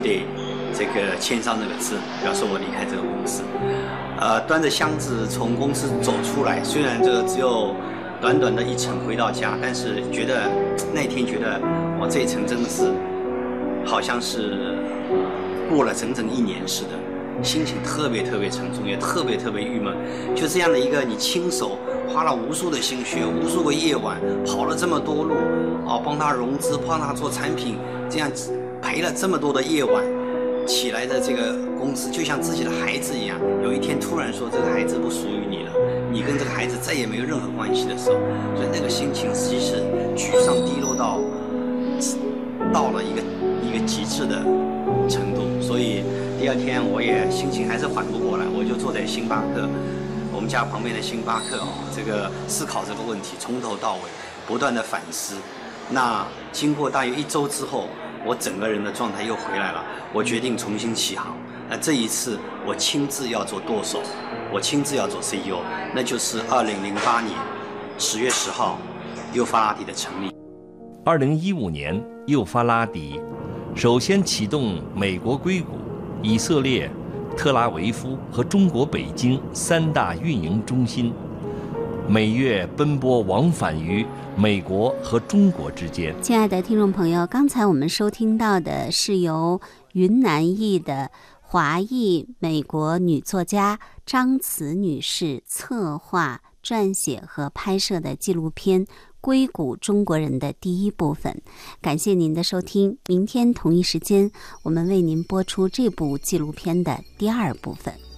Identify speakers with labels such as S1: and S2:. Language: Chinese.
S1: 得这个签上这个字，表示我离开这个公司。端着箱子从公司走出来，虽然这个只有短短的一程回到家，但是觉得那天觉得我这一程真的是好像是过了整整1年似的，心情特别特别沉重，也特别特别郁闷。就这样的一个你亲手花了无数的心血，无数个夜晚，跑了这么多路，帮他融资，帮他做产品，这样陪了这么多的夜晚起来的这个公司，就像自己的孩子一样。有一天突然说这个孩子不属于你了，你跟这个孩子再也没有任何关系的时候，所以那个心情其实沮丧低落到了一个极致的程度。所以第二天我也心情还是缓不过来，我就坐在星巴克，我们家旁边的星巴克这个思考这个问题，从头到尾不断的反思。那经过大约1周之后，我整个人的状态又回来了，我决定重新起航。那这一次我亲自要做舵手，我亲自要做 CEO， 那就是2008年10月10号幼发拉底的成立。
S2: 2015年，幼发拉底首先启动美国硅谷、以色列、特拉维夫和中国北京3大运营中心，每月奔波往返于美国和中国之间。
S3: 亲爱的听众朋友，刚才我们收听到的是由云南裔的华裔美国女作家张慈女士策划、撰写和拍摄的纪录片《硅谷中国人》的第1部分。感谢您的收听，明天同一时间我们为您播出这部纪录片的第2部分。